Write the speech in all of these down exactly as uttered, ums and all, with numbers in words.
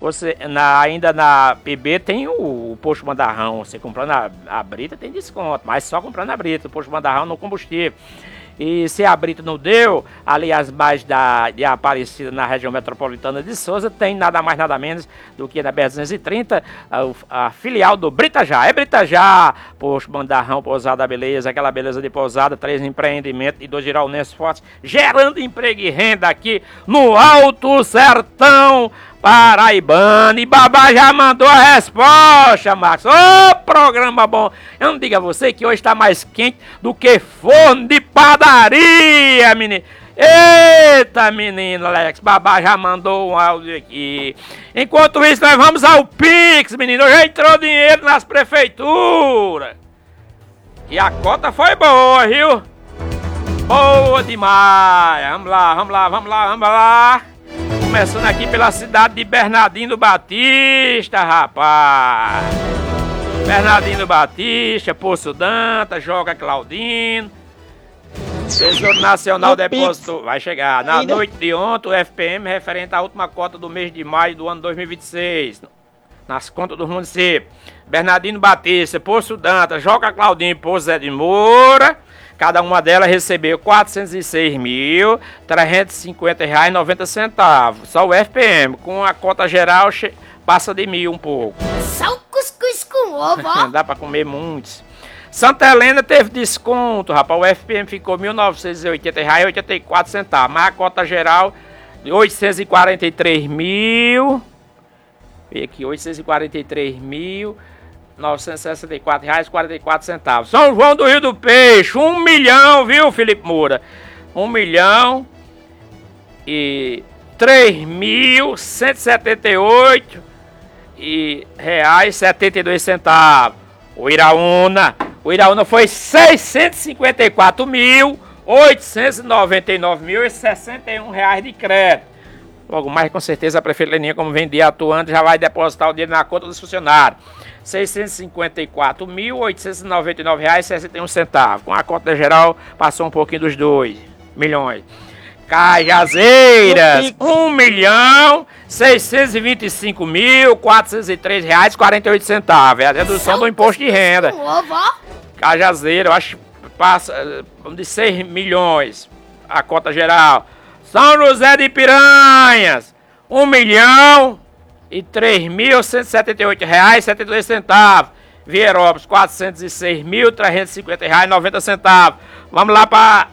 Você, na, ainda na P B tem o, o posto Mandarrão. Você comprando a, a brita tem desconto, mas só comprando a brita, o posto Mandarrão no combustível. E se a brita não deu, ali as bases da, de Aparecida, na região metropolitana de Souza, tem nada mais nada menos do que na B R duzentos e trinta, a, a filial do Brita Já. É Brita Já, posto Mandarrão, Pousada Beleza, aquela beleza de pousada, três empreendimentos e dois giral-nenses fortes, gerando emprego e renda aqui no Alto Sertão paraibano. E Babá já mandou a resposta, Marcos. Ô, programa bom. Eu não digo a você que hoje está mais quente do que forno de padaria, menino. Eita, menino Alex. Babá já mandou um áudio aqui. Enquanto isso, nós vamos ao Pix, menino. Já entrou dinheiro nas prefeituras. E a cota foi boa, viu? Boa demais. Vamos lá, vamos lá, vamos lá, vamos lá. Começando aqui pela cidade de Bernardino do Batista, rapaz. Bernardino do Batista, Poço Danta, Joga Claudino. Tesouro Nacional depositou. Vai chegar. Na Ainda? noite de ontem, o F P M referente à última cota do mês de maio do ano dois mil e vinte e seis. Nas contas dos municípios. Bernardino Batista, Poço Danta, Joga Claudino, Poço Zé de Moura. Cada uma delas recebeu quatrocentos e seis mil, trezentos e cinquenta reais e noventa centavos. Só o F P M, com a cota geral, passa de mil um pouco. Só o cuscuz com ovo, ó. Dá pra comer muitos. Santa Helena teve desconto, rapaz. O F P M ficou mil novecentos e oitenta reais e oitenta e quatro centavos. Mas a cota geral, oitocentos e quarenta e três mil. Vê aqui, oitocentos e quarenta e três mil. novecentos e sessenta e quatro reais e quarenta e quatro centavos. São João do Rio do Peixe, um milhão, viu, Felipe Moura? Um milhão e três mil cento e setenta e oito e reais setenta e dois centavos. O Iraúna, o Iraúna foi seiscentos e cinquenta e quatro mil oitocentos e noventa e nove mil e sessenta e um reais de crédito. Logo mais, com certeza, a prefeita Leninha, como vem dia atuando, já vai depositar o dinheiro na conta dos funcionários. seiscentos e cinquenta e quatro mil oitocentos e noventa e nove reais e sessenta e um centavos. Com a conta geral, passou um pouquinho dos dois milhões. Cajazeiras, um milhão seiscentos e vinte e cinco mil quatrocentos e três reais e quarenta e oito centavos. É a redução do imposto de renda. Cajazeira, eu acho que passa de seis milhões a cota geral. São José de Piranhas, um milhão e três mil cento e setenta e oito reais e setenta e dois centavos. Vierópolis, quatrocentos e seis mil trezentos e cinquenta reais e noventa centavos. Vamos lá para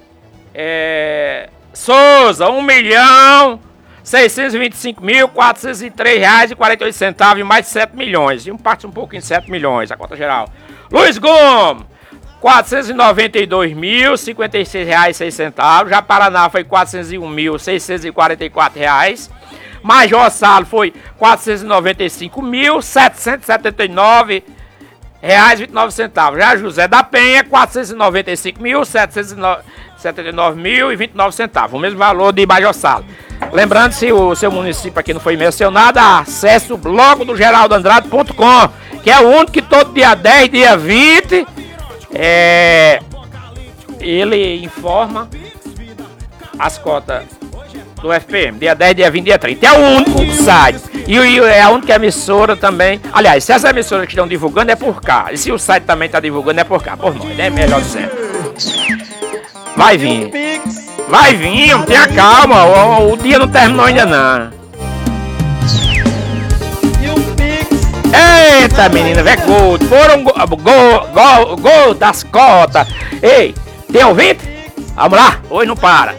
é, Souza, um milhão seiscentos e vinte e cinco mil quatrocentos e três reais e quarenta e oito centavos e mais de sete milhões. E um parte um pouquinho de sete milhões a conta geral. Luiz Gomes, quatrocentos e noventa e dois mil cinquenta e seis reais e seis centavos. Já Paraná foi quatrocentos e um mil seiscentos e quarenta e quatro reais. Major Salo foi quatrocentos e noventa e cinco mil setecentos e setenta e nove reais e vinte e nove centavos. Já José da Penha, quatrocentos e noventa e cinco mil setecentos e setenta e nove reais e vinte e nove centavos. O mesmo valor de Major Salo. Lembrando, se o seu município aqui não foi mencionado, acesse o blog do geraldo andrade ponto com, que é o único que todo dia dez, dia vinte, é, ele informa as cotas do F P M, dia dez, dia vinte, dia trinta. É o único site. E, e é a única emissora também. Aliás, se as emissoras que estão divulgando é por cá. E se o site também está divulgando é por cá. Por nós, né? Melhor sempre. Vai vir. Vai vir, tenha calma. O, o dia não terminou ainda não. Eita, menina, é gol. Foram gol, gol, gol, gol das cotas. Ei, tem ouvinte? Vamos lá, hoje não para.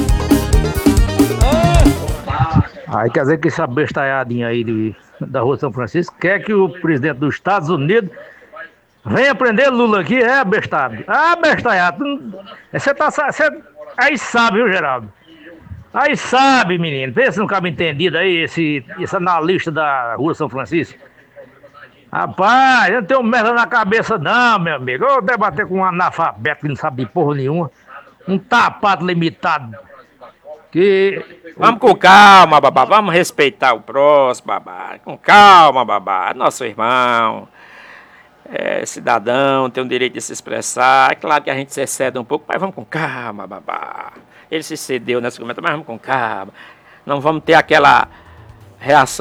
Aí quer dizer que essa bestalhadinha aí de, da Rua São Francisco quer que o presidente dos Estados Unidos venha prender Lula aqui, é bestado. Ah, bestalhado. Você tá, você, aí sabe, viu, Geraldo? Aí sabe, menino. Vê se não cabe entendido aí, esse, esse analista da Rua São Francisco. Rapaz, eu não tenho merda na cabeça não, meu amigo. Eu debater com um analfabeto que não sabe de porra nenhuma. Um tapado limitado. Que... Vamos com calma, babá. Vamos respeitar o próximo, babá. Com calma, babá. Nosso irmão. É, cidadão, tem o direito de se expressar. É claro que a gente se excede um pouco, mas vamos com calma, babá. Ele se cedeu nesse momento, mas vamos com calma. Não vamos ter aquela reação